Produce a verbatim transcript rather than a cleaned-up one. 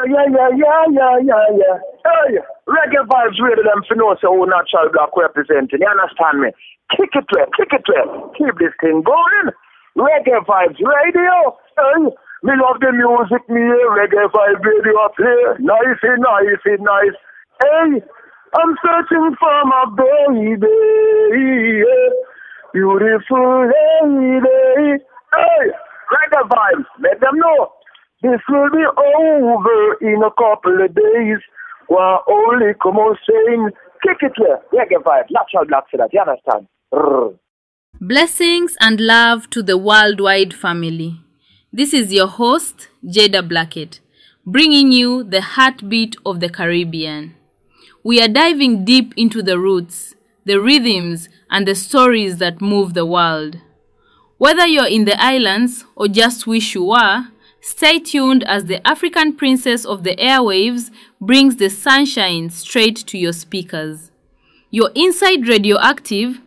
yeah, yeah, yeah, yeah, yeah, yeah. Hey, reggae vibes really them for know so who natural black representing. You understand me? Kick it to it, kick it to it. Keep this thing going. Reggae vibes radio. Hey, me love the music, me reggae vibes radio play. Nice, nice, nice. Hey, I'm searching for my baby. Yeah. Beautiful lady. Hey, reggae vibes. Let them know. This will be over in a couple of days. Well, only come on saying, kick it there. Reggae vibe, natural black for that, you understand? Rrr. Blessings and love to the worldwide family. This is your host, Jada Blackett, bringing you the heartbeat of the Caribbean. We are diving deep into the roots, the rhythms, and the stories that move the world. Whether you're in the islands or just wish you were, stay tuned as the African princess of the airwaves brings the sunshine straight to your speakers. Your Inside Radioactive